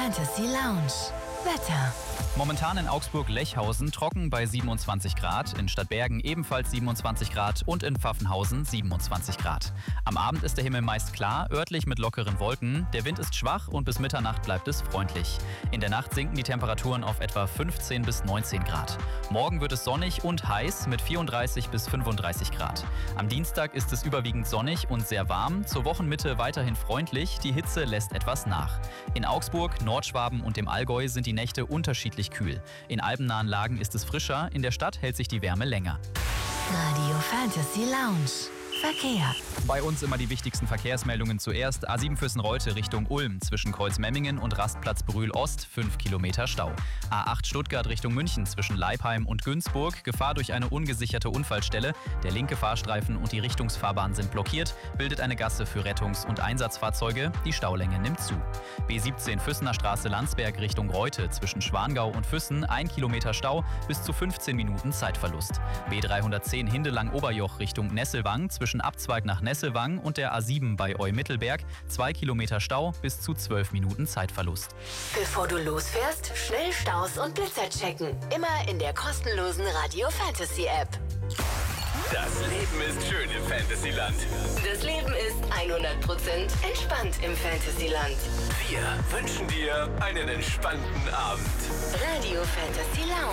Fantasy Lounge. Wetter. Momentan in Augsburg-Lechhausen trocken bei 27 Grad, in Stadtbergen ebenfalls 27 Grad und in Pfaffenhausen 27 Grad. Am Abend ist der Himmel meist klar, örtlich mit lockeren Wolken. Der Wind ist schwach und bis Mitternacht bleibt es freundlich. In der Nacht sinken die Temperaturen auf etwa 15 bis 19 Grad. Morgen wird es sonnig und heiß mit 34 bis 35 Grad. Am Dienstag ist es überwiegend sonnig und sehr warm, zur Wochenmitte weiterhin freundlich, die Hitze lässt etwas nach. In Augsburg, Nordschwaben und dem Allgäu sind die Nächte unterschiedlich kühl. In alpennahen Lagen ist es frischer, in der Stadt hält sich die Wärme länger. Radio Fantasy Lounge. Verkehr. Bei uns immer die wichtigsten Verkehrsmeldungen zuerst. A7 Füssen-Reute Richtung Ulm zwischen Kreuzmemmingen und Rastplatz Brühl Ost 5 Kilometer Stau. A8 Stuttgart Richtung München zwischen Leipheim und Günzburg. Gefahr durch eine ungesicherte Unfallstelle. Der linke Fahrstreifen und die Richtungsfahrbahn sind blockiert. Bildet eine Gasse für Rettungs- und Einsatzfahrzeuge. Die Staulänge nimmt zu. B17 Füssener Straße Landsberg Richtung Reute zwischen Schwangau und Füssen 1 Kilometer Stau bis zu 15 Minuten Zeitverlust. B310 Hindelang-Oberjoch Richtung Nesselwang zwischen Abzweig nach Nesselwang und der A7 bei Eu-Mittelberg 2 Kilometer Stau bis zu 12 Minuten Zeitverlust. Bevor du losfährst, schnell Staus und Blitzer checken. Immer in der kostenlosen Radio Fantasy App. Das Leben ist schön im Fantasyland. Das Leben ist 100% entspannt im Fantasyland. Wir wünschen dir einen entspannten Abend. Radio Fantasy Lounge.